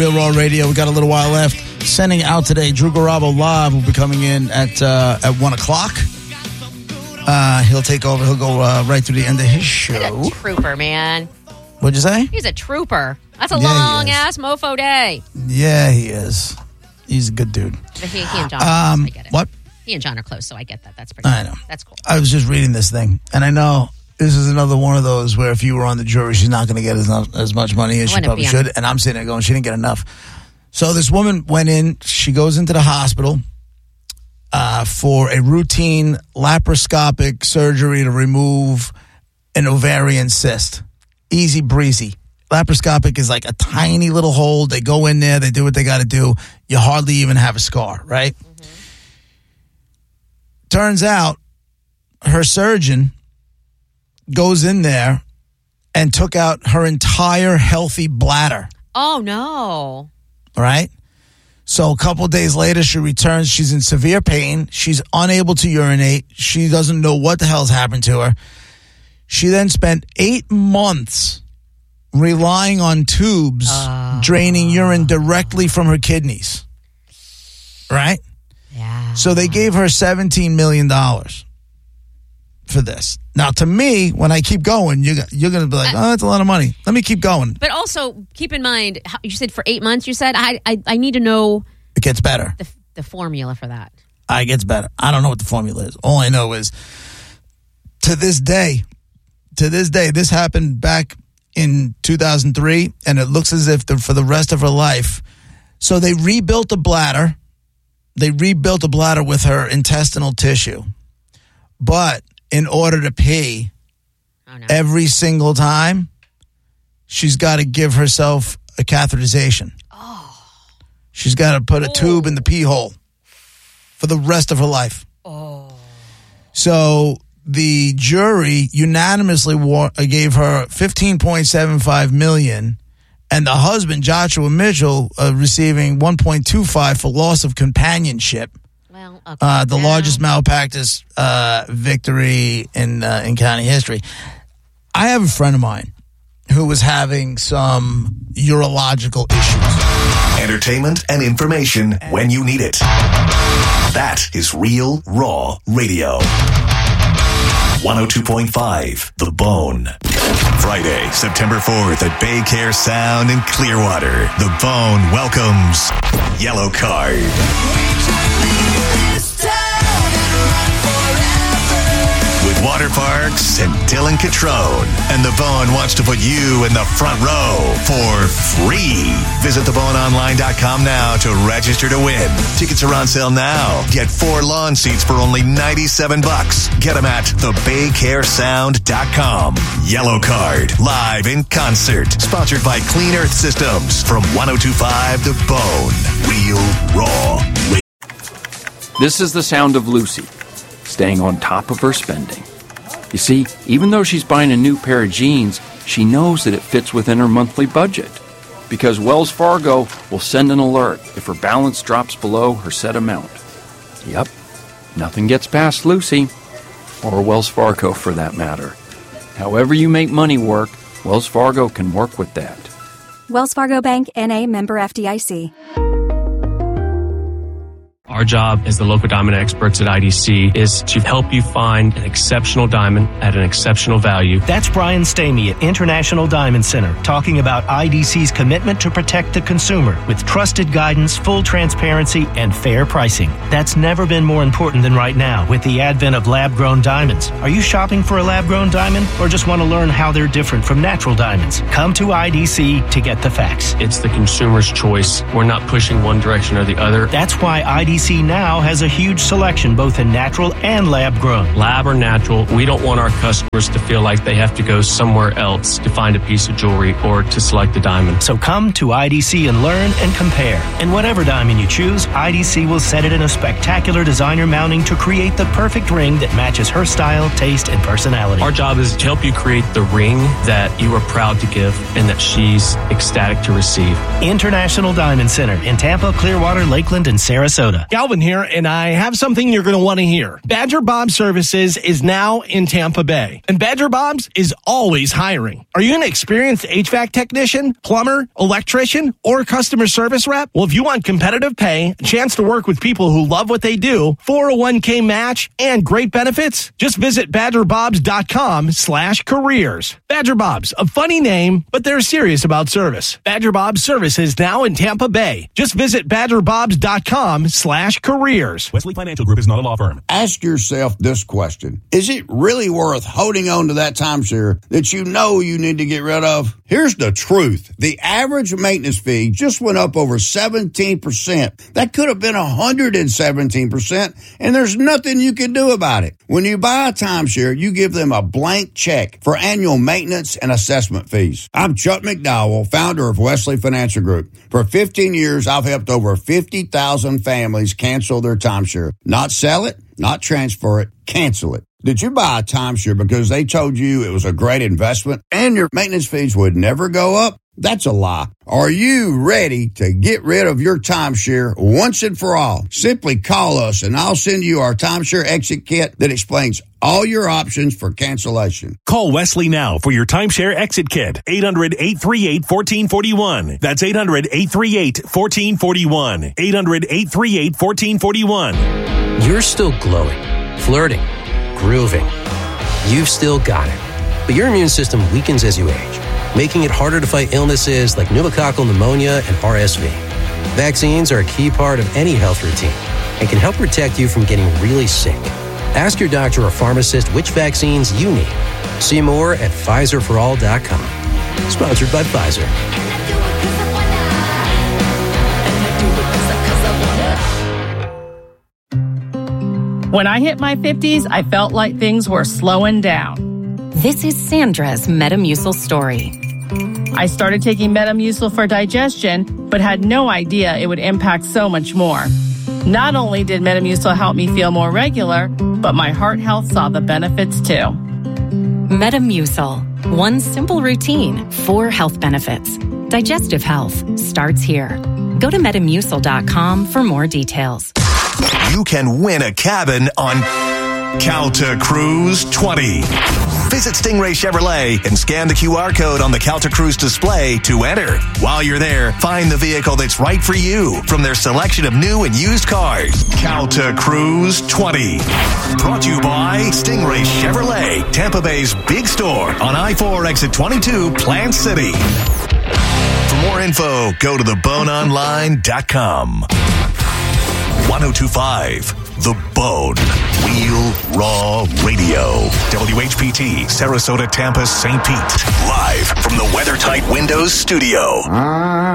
Real Raw Radio. We got a little while left. Sending out today, Drew Garabo live will be coming in at 1 o'clock. He'll take over. He'll go right through the end of his show. He's a trooper, man. What'd you say? He's a trooper. That's a long-ass mofo day. Yeah, he is. He's a good dude. But he and John are close. I get it. What? He and John are close, so I get that. That's pretty I know. That's cool. I was just reading this thing, and I know this is another one of those where if you were on the jury, she's not going to get as much money as she probably should. And I'm sitting there going, she didn't get enough. So this woman went in. She goes into the hospital for a routine laparoscopic surgery to remove an ovarian cyst. Easy breezy. Laparoscopic is like a tiny little hole. They go in there. They do what they got to do. You hardly even have a scar, right? Mm-hmm. Turns out her surgeon goes in there and took out her entire healthy bladder. Oh, no. Right? So a couple of days later, she returns. She's in severe pain. She's unable to urinate. She doesn't know what the hell's happened to her. She then spent 8 months relying on tubes draining urine directly from her kidneys. Right? Yeah. So they gave her $17 million for this. Now, to me, when I keep going, you're going to be like, oh, that's a lot of money. Let me keep going. But also, keep in mind, you said for 8 months, you said, I need to know. It gets better. The formula for that. It gets better. I don't know what the formula is. All I know is, to this day, this happened back in 2003, and it looks as if for the rest of her life. So they rebuilt the bladder. They rebuilt the bladder with her intestinal tissue. But in order to pee every single time, she's got to give herself a catheterization. Oh. She's got to put a tube in the pee hole for the rest of her life. Oh. So the jury unanimously gave her $15.75 million, and the husband, Joshua Mitchell, receiving $1.25 for loss of companionship. Well, okay. The largest malpractice victory in county history. I have a friend of mine who was having some urological issues. Entertainment and information when you need it. That is Real Raw Radio. 102.5 The Bone. Friday, September 4th at Bay Care Sound in Clearwater. The Bone welcomes Yellow Card. With Water Parks and Dylan Catrone. And The Bone wants to put you in the front row for free. Visit theboneonline.com now to register to win. Tickets are on sale now. Get 4 lawn seats for only $97. Get them at thebaycaresound.com. Yellow Card, live in concert. Sponsored by Clean Earth Systems from 102.5 The Bone. Real Raw. This is the sound of Lucy, staying on top of her spending. You see, even though she's buying a new pair of jeans, she knows that it fits within her monthly budget. Because Wells Fargo will send an alert if her balance drops below her set amount. Yep, nothing gets past Lucy, or Wells Fargo for that matter. However you make money work, Wells Fargo can work with that. Wells Fargo Bank, N.A., member FDIC. Our job as the local diamond experts at IDC is to help you find an exceptional diamond at an exceptional value. That's Brian Stamey at International Diamond Center talking about IDC's commitment to protect the consumer with trusted guidance, full transparency, and fair pricing. That's never been more important than right now with the advent of lab-grown diamonds. Are you shopping for a lab-grown diamond or just want to learn how they're different from natural diamonds? Come to IDC to get the facts. It's the consumer's choice. We're not pushing one direction or the other. That's why IDC now has a huge selection both in natural and lab-grown. Lab or natural, we don't want our customers to feel like they have to go somewhere else to find a piece of jewelry or to select a diamond. So come to IDC and learn and compare. And whatever diamond you choose, IDC will set it in a spectacular designer mounting to create the perfect ring that matches her style, taste, and personality. Our job is to help you create the ring that you are proud to give and that she's ecstatic to receive. International Diamond Center in Tampa, Clearwater, Lakeland, and Sarasota. Galvin here, and I have something you're going to want to hear. Badger Bob Services is now in Tampa Bay, and Badger Bob's is always hiring. Are you an experienced HVAC technician, plumber, electrician, or customer service rep? Well, if you want competitive pay, a chance to work with people who love what they do, 401k match, and great benefits, just visit badgerbobs.com/careers. Badger Bob's, a funny name, but they're serious about service. Badger Bob's Services now in Tampa Bay. Just visit badgerbobs.com/careers. Wesley Financial Group is not a law firm. Ask yourself this question. Is it really worth holding on to that timeshare that you know you need to get rid of? Here's the truth. The average maintenance fee just went up over 17%. That could have been 117%, and there's nothing you can do about it. When you buy a timeshare, you give them a blank check for annual maintenance and assessment fees. I'm Chuck McDowell, founder of Wesley Financial Group. For 15 years, I've helped over 50,000 families cancel their timeshare. Not sell it, not transfer it, cancel it. Did you buy a timeshare because they told you it was a great investment and your maintenance fees would never go up? That's a lie. Are you ready to get rid of your timeshare once and for all? Simply call us and I'll send you our timeshare exit kit that explains all your options for cancellation. Call Wesley now for your timeshare exit kit. 800-838-1441. That's 800-838-1441. 800-838-1441. You're still glowing, flirting, grooving. You've still got it. But your immune system weakens as you age, making it harder to fight illnesses like pneumococcal pneumonia and RSV. Vaccines are a key part of any health routine and can help protect you from getting really sick. Ask your doctor or pharmacist which vaccines you need. See more at PfizerForAll.com. Sponsored by Pfizer. When I hit my 50s, I felt like things were slowing down. This is Sandra's Metamucil story. I started taking Metamucil for digestion, but had no idea it would impact so much more. Not only did Metamucil help me feel more regular, but my heart health saw the benefits too. Metamucil. One simple routine, 4 health benefits. Digestive health starts here. Go to Metamucil.com for more details. You can win a cabin on Calta Cruise 20. Visit Stingray Chevrolet and scan the QR code on the Calta Cruise display to enter. While you're there, find the vehicle that's right for you from their selection of new and used cars. Calta Cruise 20. Brought to you by Stingray Chevrolet, Tampa Bay's big store on I-4 exit 22, Plant City. For more info, go to theboneonline.com. 1025 The Bone. Wheel Raw Radio. WHPT, Sarasota, Tampa, St. Pete. Live from the WeatherTight Windows studio.